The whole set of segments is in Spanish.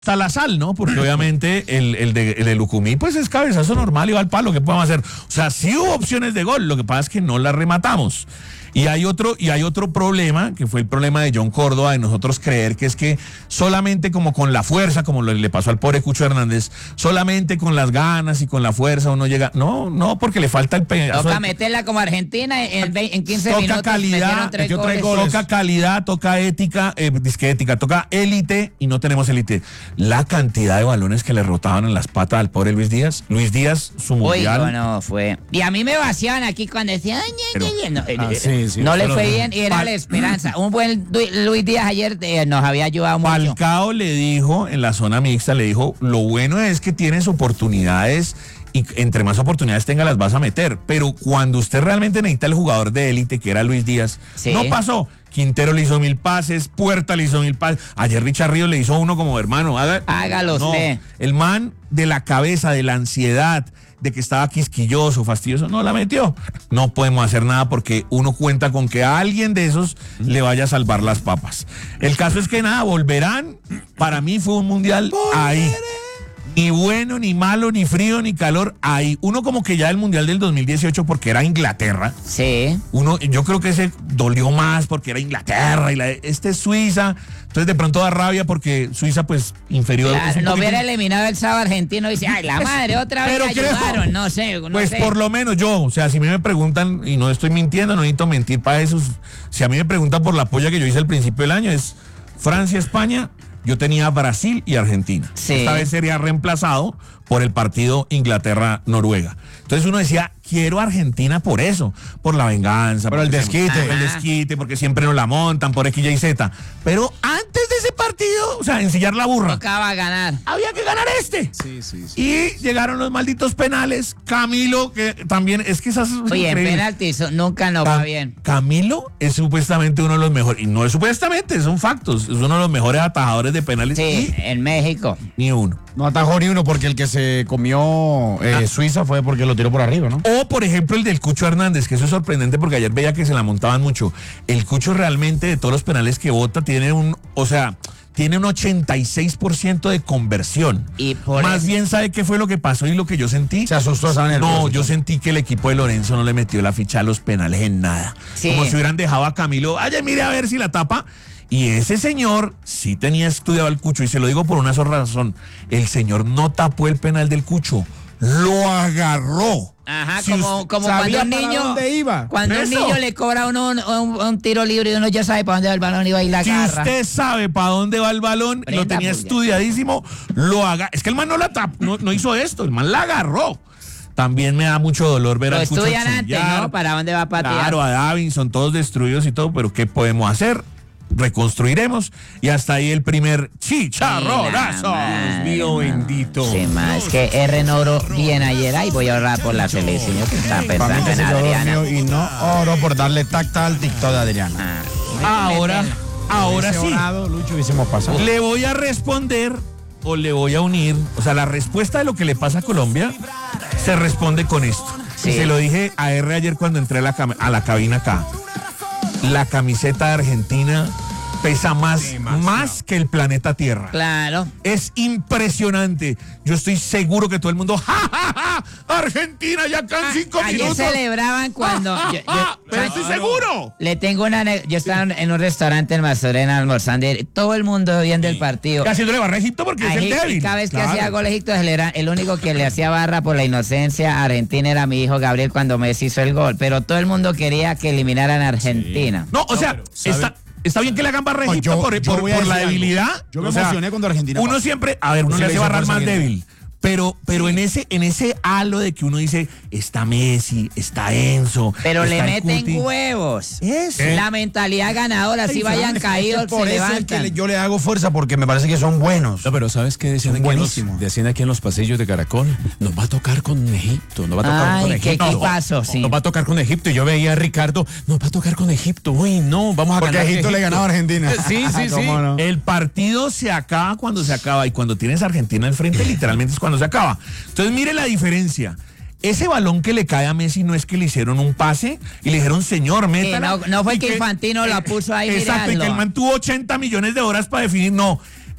hasta la sal, ¿no? Porque obviamente el de Lucumí, pues es cabezazo normal y va al palo, ¿qué podemos hacer? O sea, sí hubo opciones de gol, lo que pasa es que no las rematamos. Y hay otro problema, que fue el problema de John Córdoba, de nosotros creer que es que solamente como con la fuerza, como le pasó al pobre Cucho Hernández, solamente con las ganas y con la fuerza uno llega. No, porque le falta el pedazo. Toca meterla como Argentina en 15 toca minutos. Calidad, toca calidad, toca ética, toca élite y no tenemos élite. La cantidad de balones que le rotaban en las patas al pobre Luis Díaz. Luis Díaz, su mundial. Uy, no fue. Y a mí me vaciaban aquí cuando decían, Sí, no le fue bien y era la esperanza. Un buen Luis Díaz ayer nos había ayudado mucho. Falcao le dijo en la zona mixta, le dijo, lo bueno es que tienes oportunidades y entre más oportunidades tenga las vas a meter, pero cuando usted realmente necesita el jugador de élite que era Luis Díaz, sí. No pasó. Quintero le hizo 1000 pases, Puerta le hizo 1000 pases, ayer Richard Ríos le hizo uno como hermano. Hágalo usted. El man de la cabeza, de la ansiedad, de que estaba quisquilloso, fastidioso, no la metió. No podemos hacer nada porque uno cuenta con que a alguien de esos le vaya a salvar las papas. El caso es que nada, volverán. Para mí fue un mundial ahí. Ni bueno, ni malo, ni frío, ni calor. Ahí. Uno como que ya el mundial del 2018 porque era Inglaterra. Sí. Yo creo que ese dolió más porque era Inglaterra y este es Suiza. Entonces de pronto da rabia porque Suiza pues inferior. Claro, no hubiera eliminado el sábado argentino y dice, ay, la madre, otra vez ayudaron. No sé. Pues por lo menos yo, o sea, si a mí me preguntan, y no estoy mintiendo, no necesito mentir para eso. Si a mí me preguntan por la polla que yo hice al principio del año, es Francia, España. Yo tenía Brasil y Argentina. Sí. Esta vez sería reemplazado por el partido Inglaterra-Noruega. Entonces uno decía, quiero Argentina por eso, por la venganza. Por el desquite. El desquite, porque siempre nos la montan, por X, Y, Z. Pero antes de ese partido, o sea, ensillar la burra. Tocaba ganar. Había que ganar este. Sí. Y llegaron los malditos penales. Camilo, que también, es que esas... Oye, en penaltis nunca nos va bien. Camilo es supuestamente uno de los mejores, y no es supuestamente, son factos, es uno de los mejores atajadores de penales. Sí, en México. Ni uno. No atajó ni uno porque el que se comió Suiza fue porque lo tiró por arriba, ¿no? O, por ejemplo, el del Cucho Hernández, que eso es sorprendente porque ayer veía que se la montaban mucho. El Cucho realmente, de todos los penales que bota, tiene un 86% de conversión. Y por Más eso. bien, ¿sabe qué fue lo que pasó y lo que yo sentí? Se asustó, ¿saben? No, yo sentí que el equipo de Lorenzo no le metió la ficha a los penales en nada. Sí. Como si hubieran dejado a Camilo, mire a ver si la tapa. Y ese señor sí tenía estudiado al Cucho, y se lo digo por una sola razón. El señor no tapó el penal del Cucho, lo agarró. Ajá, Si como cuando un niño. ¿Dónde iba? Cuando un niño le cobra a uno un tiro libre y uno ya sabe para dónde va el balón y va y la Si agarra. usted sabe para dónde va el balón, Prenda lo tenía puya. estudiadísimo, lo haga. Es que el man no la tapó, no hizo esto, el man la agarró. También me da mucho dolor ver Lo al Cucho estudian antes, chillar. ¿no? Para dónde va a patear. Claro, a Davinson, todos destruidos y todo, pero ¿qué podemos hacer? Reconstruiremos, y hasta ahí el primer chicharronazo. Madre, Dios mío, bendito. Sí, más es que R no oró bien ayer. Ay, voy a ahorrar por la selección. Yo que estaba Para mí pensando que en se quedó Adriana. dormido y no oro por darle tacta al TikTok de Adriana. Ahora Ese sí, orado, Lucho, hubiésemos pasado. le voy a responder o le voy a unir, o sea, la respuesta de lo que le pasa a Colombia se responde con esto. Sí. Y se lo dije a R ayer cuando entré a la cabina acá. La camiseta de Argentina pesa más que el planeta Tierra. Claro. Es impresionante. Yo estoy seguro que todo el mundo, ¡ja, ja, ja! Argentina ya quedan 5 Ayer minutos. celebraban cuando. Pero estoy seguro. Le tengo yo estaba en un restaurante en Mazorena almorzando y todo el mundo viendo el partido. Haciéndole barra a Egipto porque es el Egipto, débil. y cada vez que Claro. hacía gol Egipto, el único que le hacía barra por la inocencia a Argentina era mi hijo Gabriel cuando Messi hizo el gol. Pero todo el mundo quería que eliminaran a Argentina. No, o sea, está bien que le hagan barra a Egipto por voy a la decir algo. debilidad. Yo me O sea, emocioné cuando Argentina uno pasó. siempre, uno Sí le le hace hizo barrar fuerza más a Argentina. débil. Pero en ese halo de que uno dice, está Messi, está Enzo. Pero está le el meten Cuti. huevos. Eso. La mentalidad ganadora, si vayan caídos, Por se eso es levantan. que yo le hago fuerza porque me parece que son buenos. No, pero ¿sabes qué decían Son aquí, buenísimos. decían aquí en los pasillos de Caracol? Nos va a tocar con Egipto, nos va a tocar Ay, con qué Egipto. equipazo, sí. Nos va a tocar con Egipto. Y yo veía a Ricardo, nos va a tocar con Egipto. Uy, no, vamos a Porque ganar. Egipto le ganaba a Argentina. Sí. ¿Cómo no? El partido se acaba cuando se acaba, y cuando tienes a Argentina al frente, literalmente es cuando se acaba. Entonces, mire la diferencia. Ese balón que le cae a Messi no es que le hicieron un pase y le dijeron, señor, métala. no fue Y que Infantino la puso ahí Exacto, y que mirando. el man tuvo 80 millones de horas para definir. No,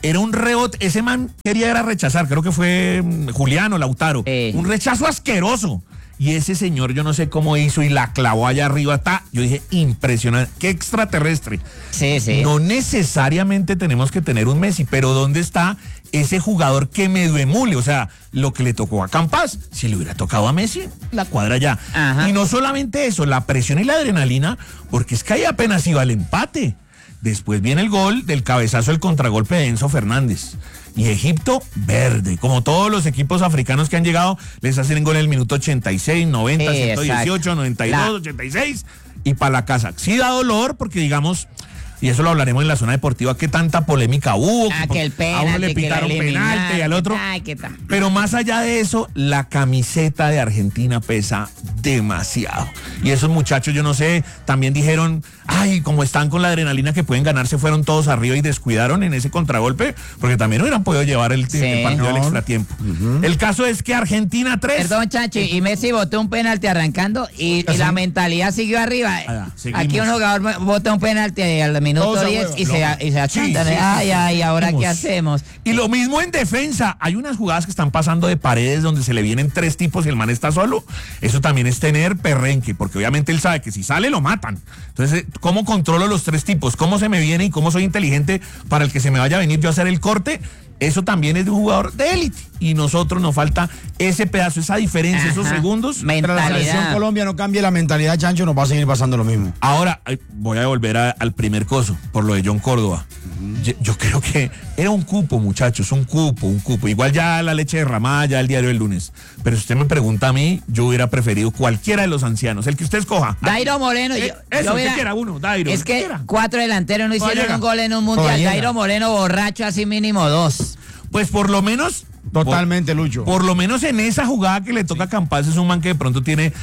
era un rebote, ese man quería era rechazar, creo que fue Juliano Lautaro, un rechazo asqueroso. Y ese señor, yo no sé cómo hizo y la clavó allá arriba, yo dije, impresionante, qué extraterrestre. Sí, sí. No necesariamente tenemos que tener un Messi, pero ¿dónde está ese jugador que medio emule? O sea, lo que le tocó a Campas, si le hubiera tocado a Messi, la cuadra ya. Ajá. Y no solamente eso, la presión y la adrenalina, porque es que ahí apenas iba el empate. Después viene el gol del cabezazo, el contragolpe de Enzo Fernández. Y Egipto, verde. Como todos los equipos africanos que han llegado, les hacen gol en el minuto 86, 90, 118, 92, 86 y para la casa. Sí da dolor porque, digamos, y eso lo hablaremos en la zona deportiva, que tanta polémica hubo. Que el penalti, a uno le pitaron penalti y al otro. Pero más allá de eso, la camiseta de Argentina pesa demasiado. Y esos muchachos, yo no sé, también dijeron, ay, como están con la adrenalina que pueden ganar, se fueron todos arriba y descuidaron en ese contragolpe, porque también hubieran podido llevar el partido al extratiempo. El caso es que Argentina 3. Perdón, Chanchi, y Messi botó un penalti arrancando y la mentalidad siguió arriba. Aquí un jugador bota un penalti al minuto 10 y se achanta. Ay, ¿ahora qué hacemos? Y lo mismo en defensa. Hay unas jugadas que están pasando de paredes donde se le vienen 3 tipos y el man está solo. Eso también es tener perrenque, porque obviamente él sabe que si sale lo matan. Entonces, ¿cómo controlo los 3 tipos? ¿Cómo se me viene y cómo soy inteligente para el que se me vaya a venir yo a hacer el corte? Eso también es de un jugador de élite. Y nosotros nos falta ese pedazo, esa diferencia, esos segundos. Mientras la selección Colombia no cambie la mentalidad, Chancho, nos va a seguir pasando lo mismo. Ahora, voy a volver al primer coso, por lo de John Córdoba. Yo creo que era un cupo, muchachos, un cupo. Igual ya la leche derramada, ya el diario del lunes. Pero si usted me pregunta a mí, yo hubiera preferido cualquiera de los ancianos, el que usted escoja. Dairo Moreno. Yo quiera uno, Dairo. Es que 4 delanteros no hicieron un gol en un mundial. Dairo Moreno borracho, así mínimo 2. Pues por lo menos... Totalmente, Lucho. Por lo menos en esa jugada que le toca a Campas, es un man que de pronto tiene...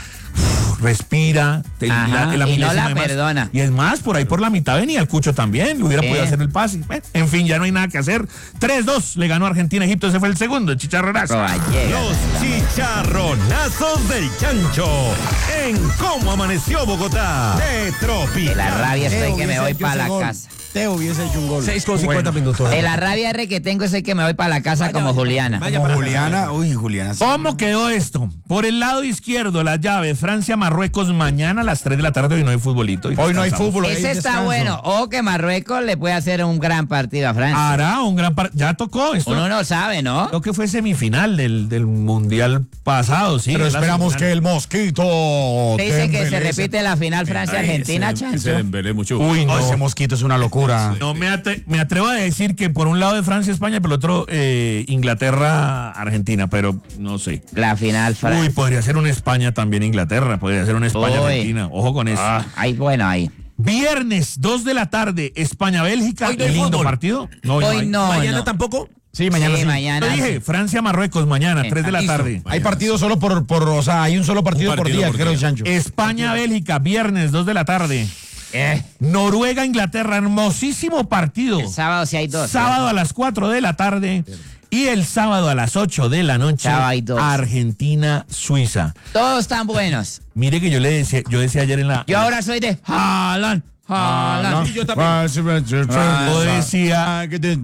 respira, y no la perdona. Y es más, por ahí por la mitad venía el Cucho también, le hubiera podido hacer el pase. En fin, ya no hay nada que hacer. 3-2, le ganó Argentina a Egipto, ese fue el segundo, el chicharronazo. Los chicharronazos del Chancho en Cómo Amaneció Bogotá de Tropical. De la rabia estoy que me voy para la casa. Te hubiese hecho un gol. 6:50 minutos. De la rabia que tengo es el que me voy para la casa como Juliana. Juliana, Juliana. ¿Cómo quedó esto? Por el lado izquierdo, las llaves, Francia-Marruecos mañana a las 3 de la tarde, hoy no hay futbolito. Hoy no hay fútbol. Ese está bueno. Ojo que Marruecos le puede hacer un gran partido a Francia. Hará un gran partido. Ya tocó esto. Uno no sabe, ¿no? Creo que fue semifinal del Mundial pasado, sí. Pero esperamos que el Mosquito... Dice que se repite la final Francia-Argentina, Chancho. Uy, no, ese Mosquito es una locura. No, me atrevo a decir que por un lado de Francia, España, y por el otro Inglaterra, Argentina, pero no sé. La final Francia. Uy, podría ser una España también Inglaterra, podría ser una España Argentina. Ojo con eso. Ahí, bueno, ahí. Viernes, 2 de la tarde, España-Bélgica. Lindo partido. Hoy no. ¿Mañana tampoco? Sí, mañana sí. Mañana. Yo dije, Francia-Marruecos mañana, 3 de la tarde. Hay partidos solo o sea, hay un solo partido por día, creo, Chancho. España-Bélgica, viernes, 2 de la tarde. Noruega-Inglaterra, hermosísimo partido. El sábado sí hay 2. Sábado a las 4 de la tarde. Y el sábado a las 8 de la noche, Argentina-Suiza. Todos están buenos. Mire que yo decía ayer en la... Yo ahora soy de Haaland. Y yo también. Yo decía...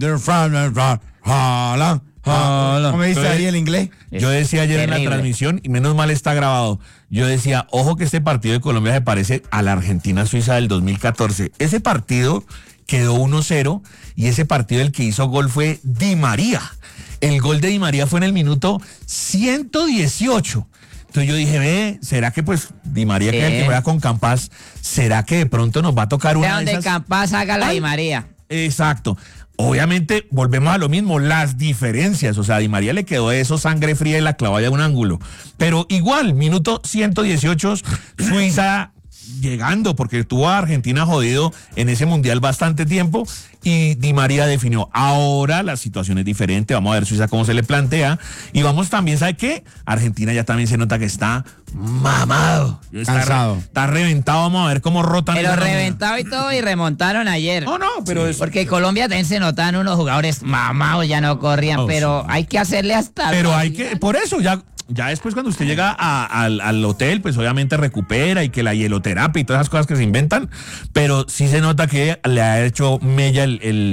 ¿Cómo me dice ahí el inglés? Yo decía ayer en la transmisión, y menos mal está grabado, yo decía, ojo que este partido de Colombia se parece a la Argentina-Suiza del 2014. Ese partido quedó 1-0 y ese partido el que hizo gol fue Di María. El gol de Di María fue en el minuto 118. Entonces yo dije, ¿será que pues Di María, que es el que juega con Campas, será que de pronto nos va a tocar una de esas? Donde Campas haga la Di María. Exacto. Obviamente, volvemos a lo mismo, las diferencias. O sea, a Di María le quedó eso, sangre fría y la clavó de un ángulo. Pero igual, minuto 118, Suiza llegando, porque tuvo a Argentina jodido en ese mundial bastante tiempo, y Di María definió. Ahora la situación es diferente, vamos a ver Suiza cómo se le plantea, y vamos también, ¿sabe qué? Argentina ya también se nota que está mamado. Cansado. Está reventado, vamos a ver cómo rotan. Pero reventado y todo, y remontaron ayer. No, pero es... Porque Colombia también se notaban unos jugadores mamados, ya no corrían, pero sí, hay que hacerle hasta... Pero hay que, por eso, ya después cuando usted llega al hotel, pues obviamente recupera y que la hieloterapia y todas esas cosas que se inventan, pero sí se nota que le ha hecho mella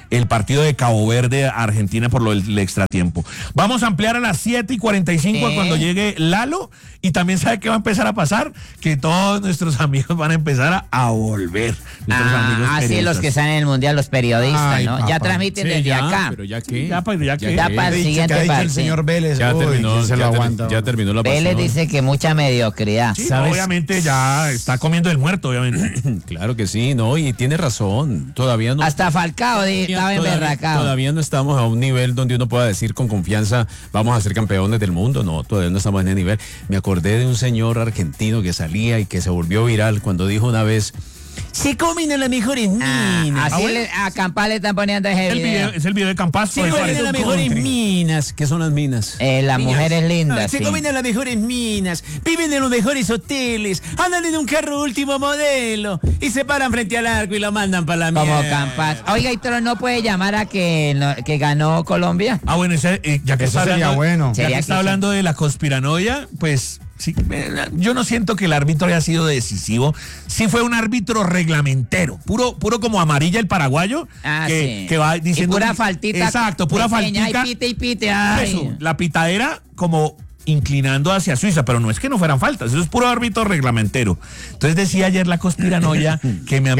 el partido de Cabo Verde a Argentina por lo del extratiempo. Vamos a ampliar a las 7:45 cuando llegue Lalo, y también sabe qué va a empezar a pasar, que todos nuestros amigos van a empezar a volver. Nuestros amigos sí, los que están en el Mundial, los periodistas, Ay, ¿no? papá. Ya transmiten desde acá. Pero ya que. Ya para el siguiente ¿Qué ha dicho el partido. señor Vélez? Ya Uy, terminó, ¿quién se lo aguanta? ya terminó la Vélez pasión. dice que mucha mediocridad. Sí, obviamente ya está comiendo el muerto, obviamente. Claro que sí, no, y tiene razón. Todavía no. Hasta Falcao estaba emberracado. Todavía no estamos a un nivel donde uno pueda decir con confianza, vamos a ser campeones del mundo. No, todavía no estamos en ese nivel. Me acordé de un señor argentino que salía y que se volvió viral cuando dijo una vez: se comen a las mejores minas. Así a Campas le están poniendo ese video. Es el video de Campas. Se comen a las mejores minas. ¿Qué son las minas? Las mujeres lindas. Se comen a las mejores minas, viven en los mejores hoteles, andan en un carro último modelo y se paran frente al arco y lo mandan para la Como mierda. Campas. Oiga, ¿y no puede llamar a que ganó Colombia? Bueno, ya que Eso está sería hablando, bueno. ya que Sería está que hablando de la conspiranoia, pues sí, yo no siento que el árbitro haya sido decisivo. Sí fue un árbitro reglamentero, puro como Amarilla el paraguayo, que va diciendo y pura faltita. Exacto, pura pequeña, faltica. y pite. Ay. Eso, la pitadera como inclinando hacia Suiza, pero no es que no fueran faltas, eso es puro árbitro reglamentero. Entonces decía ayer la conspiranoia que mi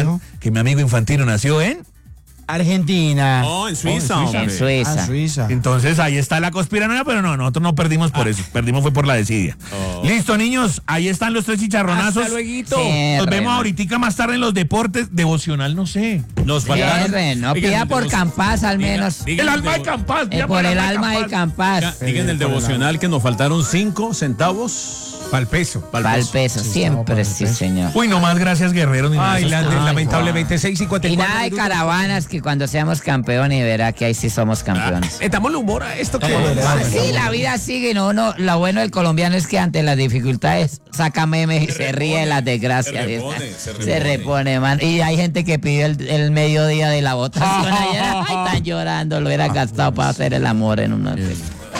amigo Infantino nació en Argentina. No, en Suiza. En Suiza. Suiza. Entonces ahí está la conspiranoia, pero no, nosotros no perdimos por eso, perdimos fue por la desidia. Listo, niños, ahí están los 3 chicharronazos. Hasta lueguito. Nos vemos ahorita más tarde en los deportes. Devocional, no sé. Nos faltaron. No pida por Campas al menos. El alma de Campas. Por el alma de Campas. Digan el devocional que nos faltaron 5 centavos. Pa'l peso. Pa'l peso, siempre, sí, señor. Uy, no más gracias, guerreros. Ni Ay, nada de esas cosas. lamentablemente 6:54. Y nada de caravanas, que cuando seamos campeones verá que ahí sí somos campeones. Metamos humor a esto que Sí, la vida sigue, no, lo bueno del colombiano es que ante las dificultades saca memes y se ríe de las desgracias. Se repone, man. Y hay gente que pidió el mediodía de la votación ayer. Ay, están llorando, lo hubiera gastado para hacer el amor en una vez.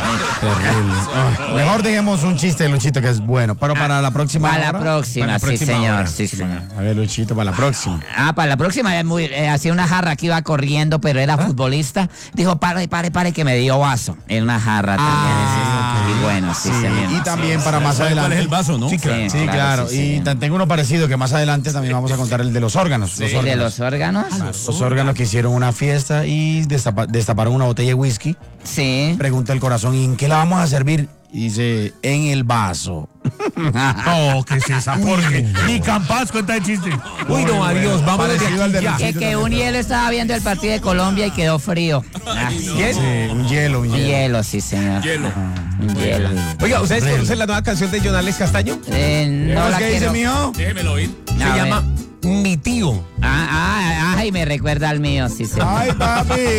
Mejor dejemos un chiste de Luchito que es bueno, pero para la próxima Para la hora. próxima, sí, señor. Sí, señor. A ver, Luchito, para la próxima. Para la próxima hacía una jarra que iba corriendo, pero era futbolista. Dijo, pare, que me dio vaso. En una jarra también. Y bueno, sí, señor. Y también para más adelante. ¿Cuál es el vaso, no? Sí, claro. Sí, claro. sí, Y señor. tengo uno parecido que más adelante también vamos a contar el de los órganos. Los ¿De órganos. los órganos? Los órganos que hicieron una fiesta y destaparon una botella de whisky. Sí. Pregunta el corazón, ¿y en qué la vamos a servir? Y dice, en el vaso. No, ¿qué es esa? Porque ni Campas cuenta el chiste. Uy, no, adiós. Vamos de Parecido al de aquí ya. Que un hielo estaba viendo el partido de Colombia y quedó frío. ¿Quién? Sí, un hielo. Un hielo, sí, señor. Un hielo. Oiga, ¿ustedes conocen la nueva canción de Jonales Castaño? No la ¿Qué dice, quiero. mijo? Déjemelo oír. Se A ver. llama Mi Tío. Ay, me recuerda al mío, sí, señor. Ay, papi.